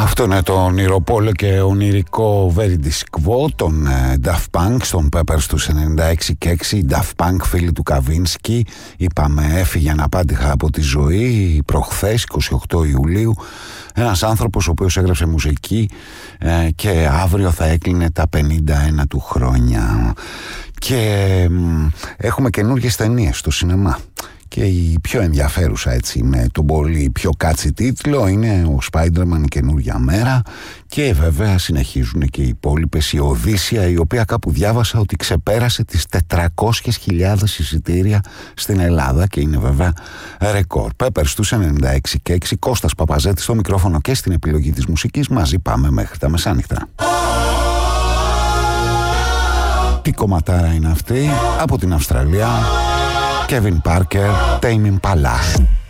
Αυτό είναι το ονειροπόλο και ονειρικό Very Disquo των Daft Punk στον Peppers τους 96 και 6. Οι Daft Punk, φίλοι του Καβίνσκι, είπαμε, έφυγε αναπάντηχα από τη ζωή προχθές 28 Ιουλίου. Ένας άνθρωπος ο οποίος έγραψε μουσική και αύριο θα έκλεινε τα 51 του χρόνια. Και έχουμε καινούργιες ταινίες στο σινεμά. Και η πιο ενδιαφέρουσα, έτσι, με τον πολύ πιο κάτσι τίτλο, είναι ο Spider-Man η καινούργια μέρα. Και βέβαια συνεχίζουν και οι υπόλοιπες, η Οδύσσια, η οποία κάπου διάβασα ότι ξεπέρασε τις 400.000 εισιτήρια στην Ελλάδα και είναι βέβαια ρεκόρ. Peppers τους 96 και 6, Κώστας Παπαζέτης στο μικρόφωνο και στην επιλογή της μουσικής. Μαζί πάμε μέχρι τα μεσάνυχτα. Τι κομματάρα είναι αυτή? Από την Αυστραλία, Kevin Parker, Tame Impala.